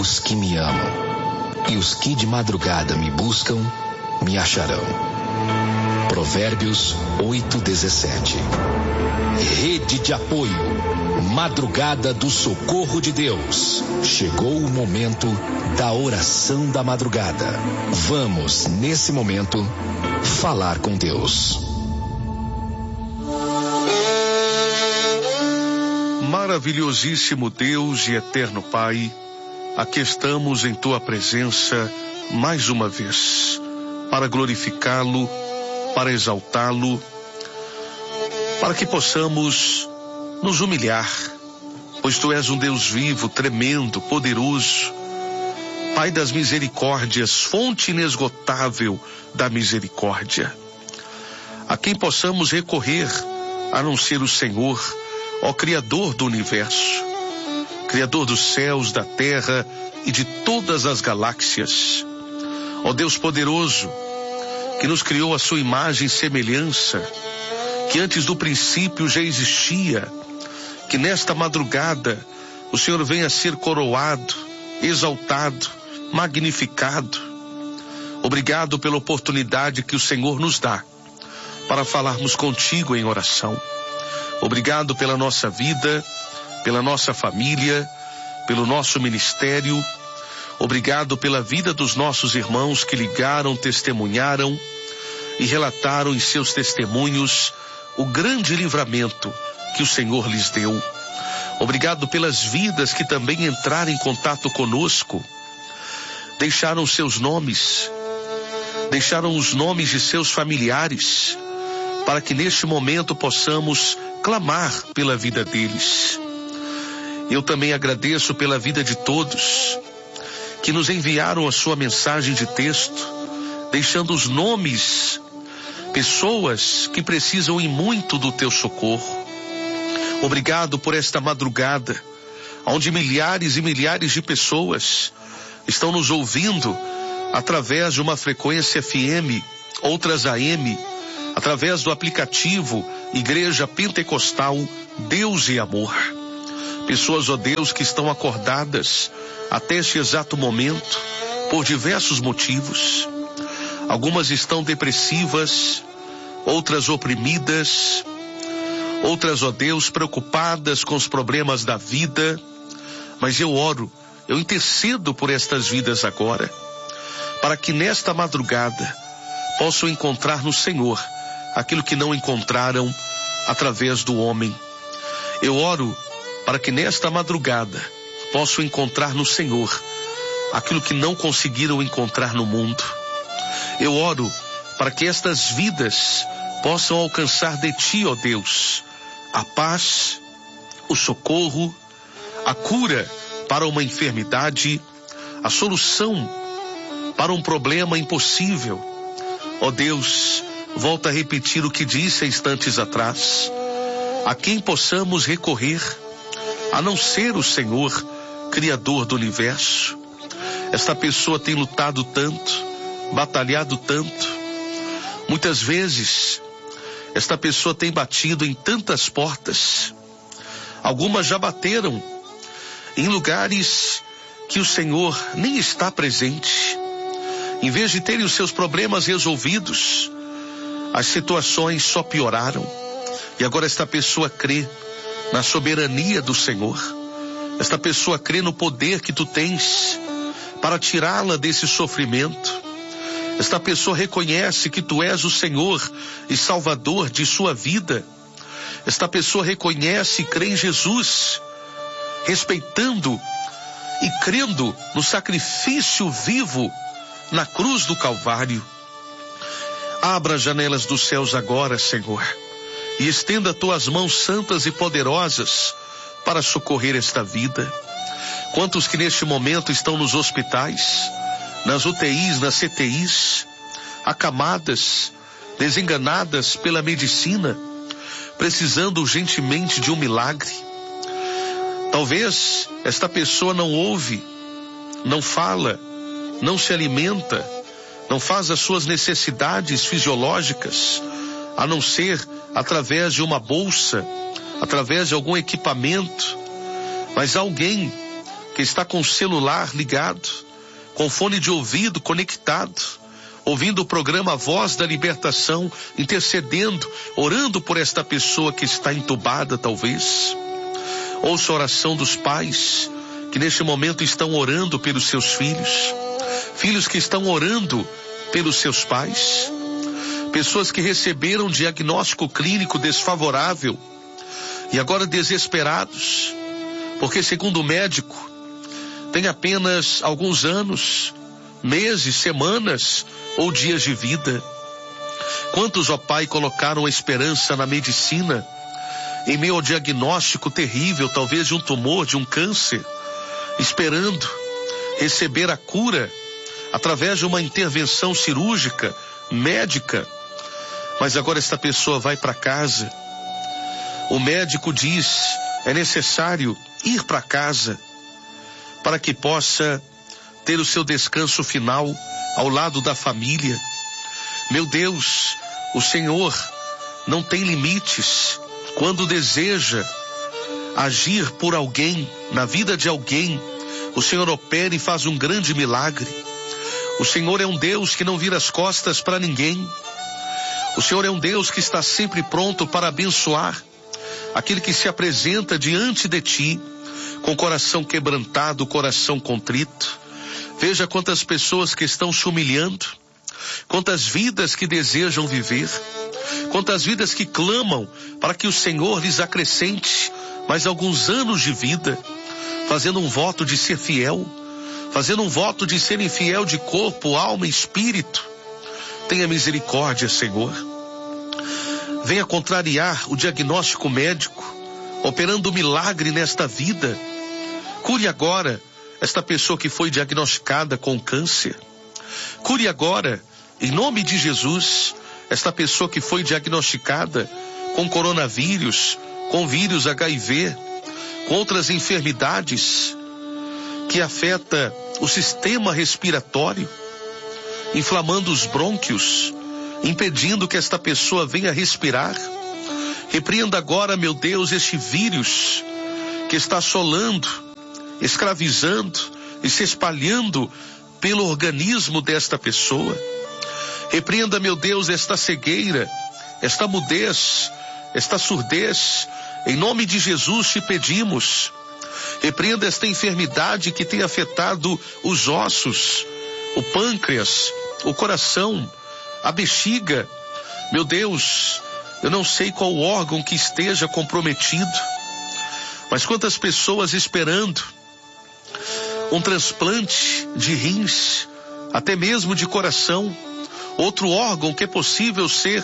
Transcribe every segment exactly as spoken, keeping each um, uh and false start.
os que me amam, e os que de madrugada me buscam, me acharão. Provérbios oito, dezessete. Rede de apoio, Madrugada do Socorro de Deus. Chegou o momento da oração da madrugada. Vamos, nesse momento, falar com Deus. Maravilhosíssimo Deus e eterno Pai, aqui estamos em Tua presença mais uma vez, para glorificá-lo, para exaltá-lo, para que possamos nos humilhar, pois Tu és um Deus vivo, tremendo, poderoso, Pai das misericórdias, fonte inesgotável da misericórdia, a quem possamos recorrer a não ser o Senhor, ó Criador do universo, Criador dos céus, da terra e de todas as galáxias, ó Deus poderoso, que nos criou a sua imagem e semelhança, que antes do princípio já existia, que nesta madrugada o Senhor venha a ser coroado, exaltado, magnificado. Obrigado pela oportunidade que o Senhor nos dá para falarmos contigo em oração. Obrigado pela nossa vida, pela nossa família, pelo nosso ministério. Obrigado pela vida dos nossos irmãos que ligaram, testemunharam e relataram em seus testemunhos o grande livramento que o Senhor lhes deu. Obrigado pelas vidas que também entraram em contato conosco, deixaram seus nomes, deixaram os nomes de seus familiares, para que neste momento possamos clamar pela vida deles. Eu também agradeço pela vida de todos que nos enviaram a sua mensagem de texto, deixando os nomes, pessoas que precisam e muito do teu socorro. Obrigado por esta madrugada, onde milhares e milhares de pessoas estão nos ouvindo através de uma frequência F M, outras A M, através do aplicativo Igreja Pentecostal Deus e Amor. Pessoas, ó Deus, que estão acordadas até este exato momento por diversos motivos. Algumas estão depressivas, outras oprimidas, outras, ó Deus, preocupadas com os problemas da vida. Mas eu oro, eu intercedo por estas vidas agora, para que nesta madrugada possam encontrar no Senhor aquilo que não encontraram através do homem. Eu oro para que nesta madrugada possam encontrar no Senhor aquilo que não conseguiram encontrar no mundo. Eu oro para que estas vidas possam alcançar de Ti, ó Deus, a paz, o socorro, a cura para uma enfermidade, a solução para um problema impossível. Ó Deus, volta a repetir o que disse há instantes atrás, a quem possamos recorrer, a não ser o Senhor, Criador do universo. Esta pessoa tem lutado tanto, batalhado tanto. Muitas vezes, esta pessoa tem batido em tantas portas. Algumas já bateram em lugares que o Senhor nem está presente. Em vez de terem os seus problemas resolvidos, as situações só pioraram. E agora esta pessoa crê na soberania do Senhor. Esta pessoa crê no poder que Tu tens para tirá-la desse sofrimento. Esta pessoa reconhece que Tu és o Senhor e Salvador de sua vida. Esta pessoa reconhece e crê em Jesus, respeitando e crendo no sacrifício vivo na cruz do Calvário. Abra as janelas dos céus agora, Senhor, e estenda Tuas mãos santas e poderosas para socorrer esta vida. Quantos que neste momento estão nos hospitais, nas U T Is, nas C T Is, acamadas, desenganadas pela medicina, precisando urgentemente de um milagre. Talvez esta pessoa não ouve, não fala, não se alimenta, não faz as suas necessidades fisiológicas, a não ser através de uma bolsa, através de algum equipamento. Mas alguém que que está com o celular ligado, com fone de ouvido conectado, ouvindo o programa Voz da Libertação, intercedendo, orando por esta pessoa que está entubada talvez. Ouça a oração dos pais que neste momento estão orando pelos seus filhos, filhos que estão orando pelos seus pais, pessoas que receberam um diagnóstico clínico desfavorável e agora desesperados, porque segundo o médico, tem apenas alguns anos, meses, semanas ou dias de vida. Quantos, ó Pai, colocaram a esperança na medicina, em meio ao diagnóstico terrível, talvez de um tumor, de um câncer, esperando receber a cura através de uma intervenção cirúrgica, médica, mas agora esta pessoa vai para casa. O médico diz, é necessário ir para casa para que possa ter o seu descanso final ao lado da família. Meu Deus, o Senhor não tem limites quando deseja agir por alguém, na vida de alguém. O Senhor opera e faz um grande milagre. O Senhor é um Deus que não vira as costas para ninguém. O Senhor é um Deus que está sempre pronto para abençoar aquele que se apresenta diante de ti com o coração quebrantado, coração contrito. Veja quantas pessoas que estão se humilhando, quantas vidas que desejam viver, quantas vidas que clamam para que o Senhor lhes acrescente mais alguns anos de vida, fazendo um voto de ser fiel, fazendo um voto de serem fiel de corpo, alma e espírito. Tenha misericórdia, Senhor. Venha contrariar o diagnóstico médico, operando um milagre nesta vida. Cure agora esta pessoa que foi diagnosticada com câncer. Cure agora, em nome de Jesus, esta pessoa que foi diagnosticada com coronavírus, com vírus H I V, com outras enfermidades que afeta o sistema respiratório, inflamando os brônquios, impedindo que esta pessoa venha respirar. Repreenda agora, meu Deus, este vírus que está assolando, escravizando e se espalhando pelo organismo desta pessoa. Repreenda, meu Deus, esta cegueira, esta mudez, esta surdez. Em nome de Jesus te pedimos. Repreenda esta enfermidade que tem afetado os ossos, o pâncreas, o coração, a bexiga. Meu Deus, eu não sei qual órgão que esteja comprometido, mas quantas pessoas esperando um transplante de rins, até mesmo de coração, outro órgão que é possível ser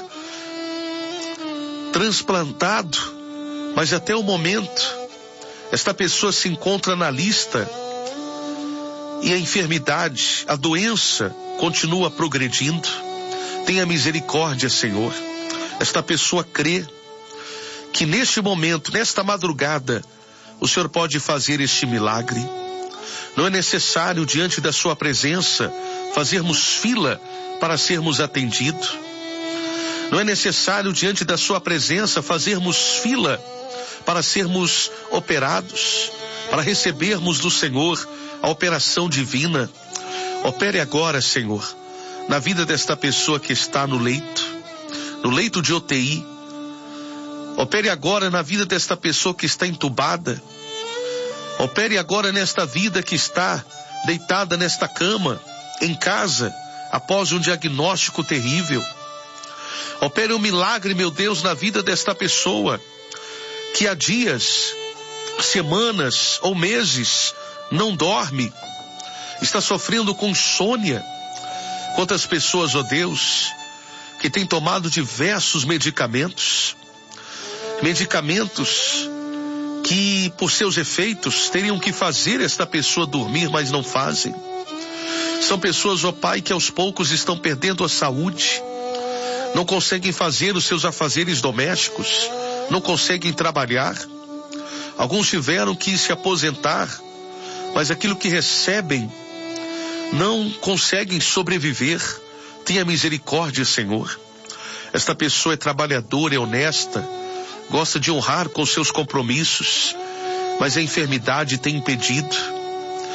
transplantado, mas até o momento esta pessoa se encontra na lista e a enfermidade, a doença continua progredindo. Tenha misericórdia, Senhor. Esta pessoa crê que neste momento, nesta madrugada, o Senhor pode fazer este milagre. Não é necessário, diante da sua presença, fazermos fila para sermos atendidos. Não é necessário, diante da sua presença, fazermos fila para sermos operados, para recebermos do Senhor a operação divina. Opere agora, Senhor, na vida desta pessoa que está no leito, no leito de U T I. Opere agora na vida desta pessoa que está entubada. Opere agora nesta vida que está deitada nesta cama, em casa, após um diagnóstico terrível. Opere um milagre, meu Deus, na vida desta pessoa que há dias, semanas ou meses não dorme, está sofrendo com insônia. Quantas pessoas, ó Deus, que têm tomado diversos medicamentos, medicamentos que por seus efeitos teriam que fazer esta pessoa dormir, mas não fazem. São pessoas, ó Pai, que aos poucos estão perdendo a saúde, não conseguem fazer os seus afazeres domésticos, não conseguem trabalhar. Alguns tiveram que se aposentar, mas aquilo que recebem não conseguem sobreviver. Tenha misericórdia, Senhor. Esta pessoa é trabalhadora, é honesta, gosta de honrar com seus compromissos, mas a enfermidade tem impedido.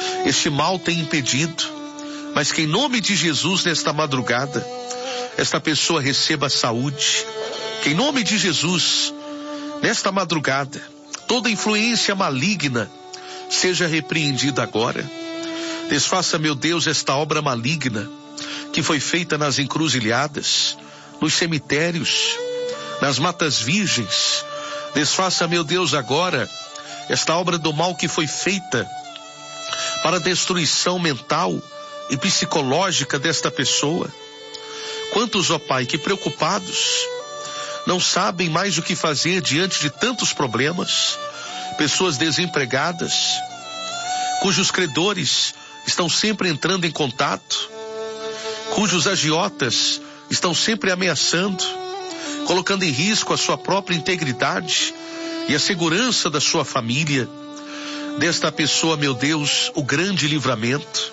este mal tem impedido, mas que em nome de Jesus, nesta madrugada, esta pessoa receba saúde. Que em nome de Jesus, nesta madrugada, toda influência maligna seja repreendida agora. Desfaça, meu Deus, esta obra maligna que foi feita nas encruzilhadas, nos cemitérios, nas matas virgens. Desfaça, meu Deus, agora esta obra do mal que foi feita para a destruição mental e psicológica desta pessoa. Quantos, ó Pai, que preocupados, não sabem mais o que fazer diante de tantos problemas. Pessoas desempregadas, cujos credores estão sempre entrando em contato, cujos agiotas estão sempre ameaçando, colocando em risco a sua própria integridade e a segurança da sua família. Desta pessoa, meu Deus, o grande livramento.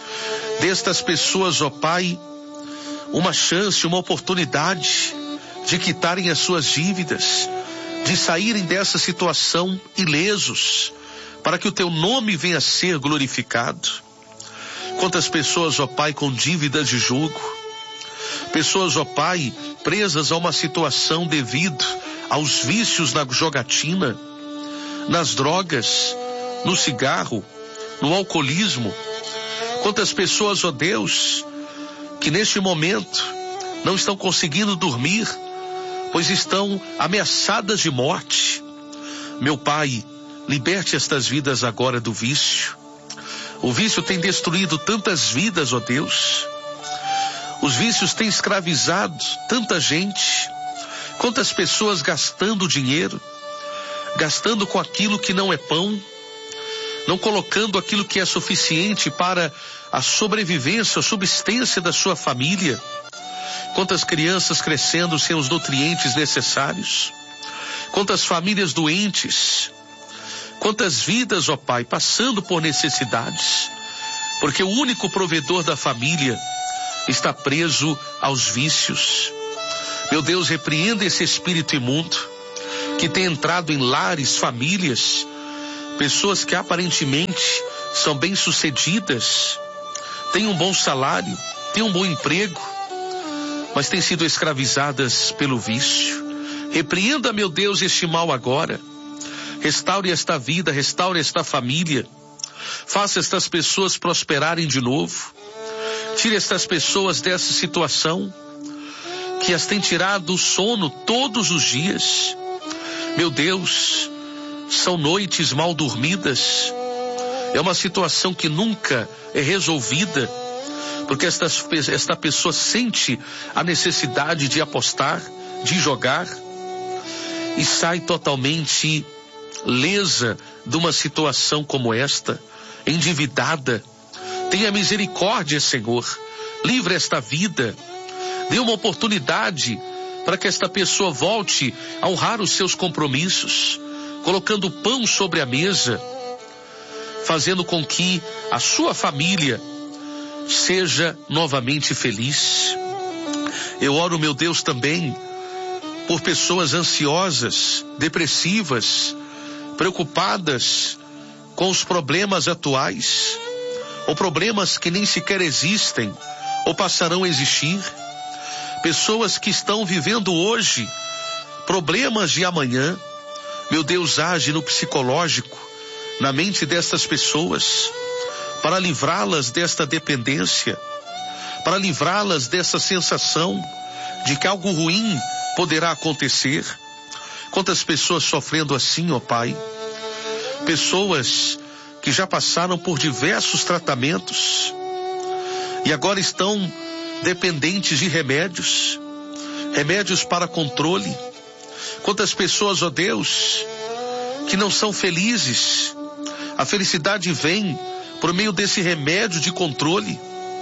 Destas pessoas, ó Pai, uma chance, uma oportunidade de quitarem as suas dívidas, de saírem dessa situação ilesos, para que o teu nome venha a ser glorificado. Quantas pessoas, ó Pai, com dívidas de jugo, pessoas, ó Pai, presas a uma situação devido aos vícios na jogatina, nas drogas, no cigarro, no alcoolismo. Quantas pessoas, ó Deus, que neste momento não estão conseguindo dormir, pois estão ameaçadas de morte. Meu Pai, liberte estas vidas agora do vício. O vício tem destruído tantas vidas, ó Deus. Os vícios têm escravizado tanta gente. Quantas pessoas gastando dinheiro, gastando com aquilo que não é pão, não colocando aquilo que é suficiente para a sobrevivência, a subsistência da sua família. Quantas crianças crescendo sem os nutrientes necessários. Quantas famílias doentes. Quantas vidas, ó Pai, passando por necessidades. Porque o único provedor da família está preso aos vícios. Meu Deus, repreenda esse espírito imundo que tem entrado em lares, famílias, pessoas que aparentemente são bem-sucedidas, têm um bom salário, têm um bom emprego, mas têm sido escravizadas pelo vício. Repreenda, meu Deus, este mal agora. Restaure esta vida, restaure esta família. Faça estas pessoas prosperarem de novo. Tire estas pessoas dessa situação que as tem tirado o sono todos os dias. Meu Deus, são noites mal dormidas. É uma situação que nunca é resolvida, porque esta, esta pessoa sente a necessidade de apostar, de jogar, e sai totalmente lesa de uma situação como esta, endividada. Tenha misericórdia, Senhor. Livre esta vida. Dê uma oportunidade para que esta pessoa volte a honrar os seus compromissos, colocando pão sobre a mesa, fazendo com que a sua família seja novamente feliz. Eu oro, meu Deus, também por pessoas ansiosas, depressivas, preocupadas com os problemas atuais, ou problemas que nem sequer existem, ou passarão a existir. Pessoas que estão vivendo hoje problemas de amanhã. Meu Deus, age no psicológico, na mente destas pessoas, para livrá-las desta dependência, para livrá-las dessa sensação de que algo ruim poderá acontecer. Quantas pessoas sofrendo assim, ó Pai? Pessoas que já passaram por diversos tratamentos e agora estão dependentes de remédios, remédios para controle. Quantas pessoas, ó Deus, que não são felizes. A felicidade vem por meio desse remédio de controle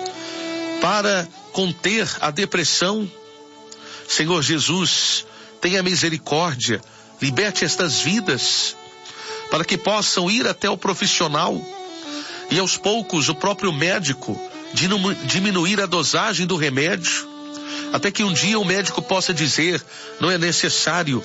para conter a depressão. Senhor Jesus, tenha misericórdia, liberte estas vidas para que possam ir até o profissional e aos poucos o próprio médico diminuir a dosagem do remédio, até que um dia o médico possa dizer: não é necessário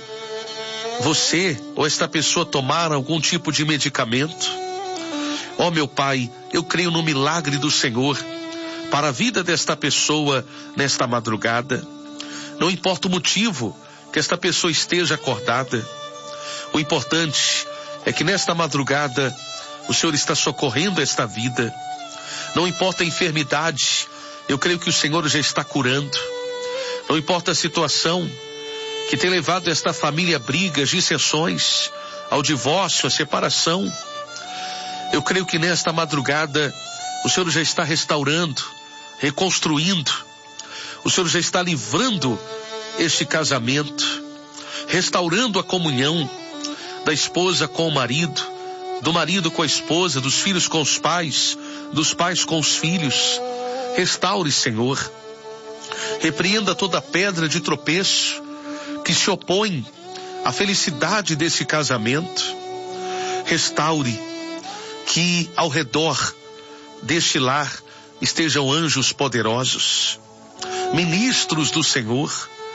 você ou esta pessoa tomar algum tipo de medicamento. Ó meu Pai, eu creio no milagre do Senhor para a vida desta pessoa nesta madrugada. Não importa o motivo que esta pessoa esteja acordada, o importante é que nesta madrugada o Senhor está socorrendo esta vida. Não importa a enfermidade, eu creio que o Senhor já está curando. Não importa a situação que tem levado esta família a brigas, dissensões, ao divórcio, à separação, eu creio que nesta madrugada o Senhor já está restaurando, reconstruindo. O Senhor já está livrando este casamento, restaurando a comunhão da esposa com o marido, do marido com a esposa, dos filhos com os pais, dos pais com os filhos. Restaure, Senhor. Repreenda toda pedra de tropeço que se opõe à felicidade desse casamento. Restaure, que ao redor deste lar estejam anjos poderosos, ministros do Senhor,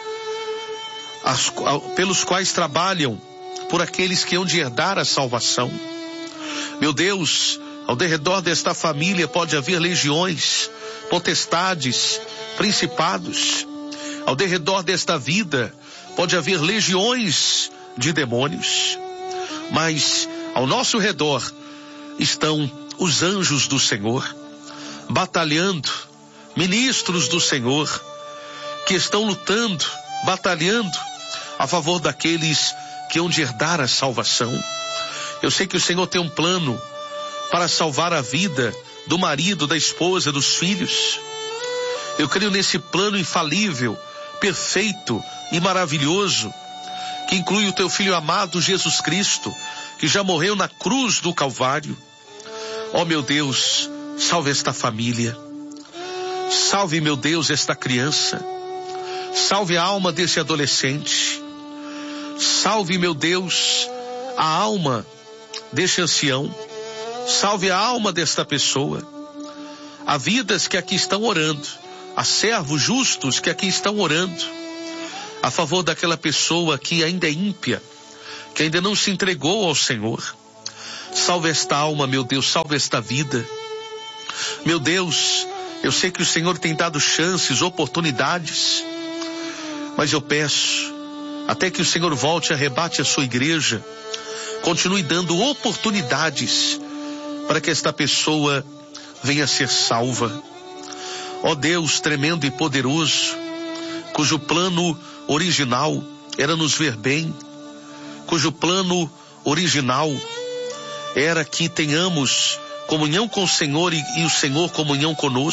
as, pelos quais trabalham por aqueles que hão de herdar a salvação. Meu Deus, ao derredor desta família pode haver legiões, potestades, principados. Ao derredor desta vida pode haver legiões de demônios. Mas ao nosso redor estão os anjos do Senhor, batalhando, ministros do Senhor, que estão lutando, batalhando a favor daqueles que hão de herdar a salvação. Eu sei que o Senhor tem um plano para salvar a vida do marido, da esposa, dos filhos. Eu creio nesse plano infalível, perfeito e maravilhoso, que inclui o teu Filho amado Jesus Cristo, que já morreu na cruz do Calvário. Ó meu Deus, salve esta família. Salve, meu Deus, esta criança. Salve a alma desse adolescente. Salve, meu Deus, a alma deste ancião. Salve a alma desta pessoa. Há vidas que aqui estão orando. Há servos justos que aqui estão orando a favor daquela pessoa que ainda é ímpia, que ainda não se entregou ao Senhor. Salve esta alma, meu Deus, salve esta vida. Meu Deus, eu sei que o Senhor tem dado chances, oportunidades, mas eu peço, até que o Senhor volte e arrebate a sua igreja, continue dando oportunidades para que esta pessoa venha a ser salva. Ó Deus tremendo e poderoso, cujo plano original era nos ver bem, cujo plano original era que tenhamos comunhão com o Senhor e, e o Senhor comunhão conosco.